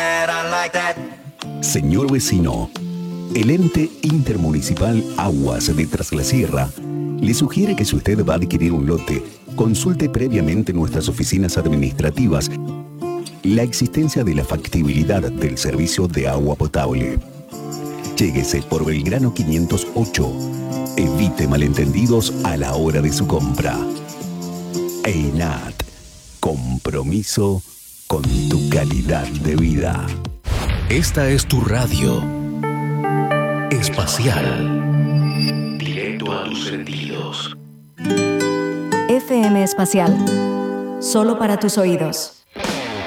Señor vecino, el ente intermunicipal Aguas de Tras la Sierra le sugiere que si usted va a adquirir un lote, consulte previamente nuestras oficinas administrativas la existencia de la factibilidad del servicio de agua potable. Lléguese por Belgrano 508. Evite malentendidos a la hora de su compra. EINAT. Compromiso con tu calidad de vida. Esta es tu radio. Espacial. Directo a tus sentidos. FM Espacial. Solo para tus oídos.